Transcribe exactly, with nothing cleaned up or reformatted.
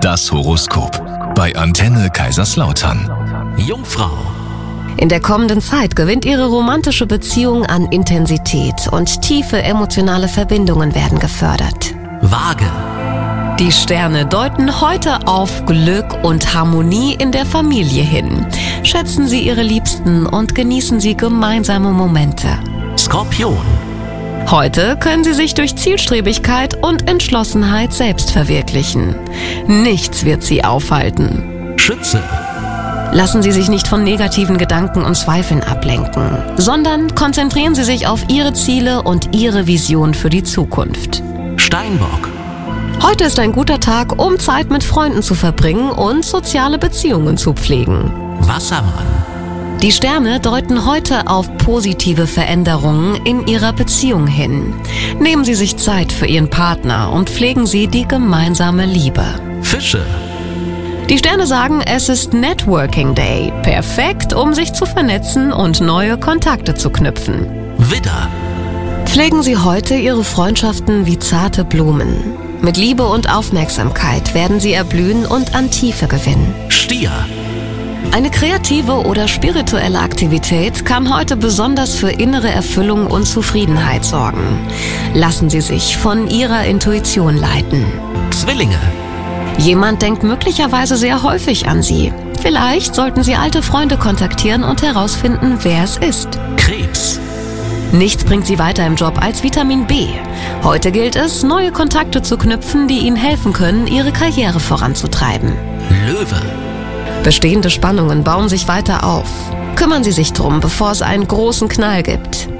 Das Horoskop bei Antenne Kaiserslautern. Jungfrau. In der kommenden Zeit gewinnt Ihre romantische Beziehung an Intensität und tiefe emotionale Verbindungen werden gefördert. Waage. Die Sterne deuten heute auf Glück und Harmonie in der Familie hin. Schätzen Sie Ihre Liebsten und genießen Sie gemeinsame Momente. Skorpion. Heute können Sie sich durch Zielstrebigkeit und Entschlossenheit selbst verwirklichen. Nichts wird Sie aufhalten. Schütze. Lassen Sie sich nicht von negativen Gedanken und Zweifeln ablenken, sondern konzentrieren Sie sich auf Ihre Ziele und Ihre Vision für die Zukunft. Steinbock. Heute ist ein guter Tag, um Zeit mit Freunden zu verbringen und soziale Beziehungen zu pflegen. Wassermann. Die Sterne deuten heute auf positive Veränderungen in Ihrer Beziehung hin. Nehmen Sie sich Zeit für Ihren Partner und pflegen Sie die gemeinsame Liebe. Fische. Die Sterne sagen, es ist Networking Day. Perfekt, um sich zu vernetzen und neue Kontakte zu knüpfen. Widder. Pflegen Sie heute Ihre Freundschaften wie zarte Blumen. Mit Liebe und Aufmerksamkeit werden Sie erblühen und an Tiefe gewinnen. Stier. Eine kreative oder spirituelle Aktivität kann heute besonders für innere Erfüllung und Zufriedenheit sorgen. Lassen Sie sich von Ihrer Intuition leiten. Zwillinge. Jemand denkt möglicherweise sehr häufig an Sie. Vielleicht sollten Sie alte Freunde kontaktieren und herausfinden, wer es ist. Krebs. Nichts bringt Sie weiter im Job als Vitamin B. Heute gilt es, neue Kontakte zu knüpfen, die Ihnen helfen können, Ihre Karriere voranzutreiben. Löwe. Bestehende Spannungen bauen sich weiter auf. Kümmern Sie sich drum, bevor es einen großen Knall gibt.